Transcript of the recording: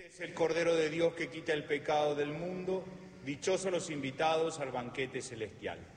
Es el Cordero de Dios que quita el pecado del mundo. Dichosos los invitados al banquete celestial.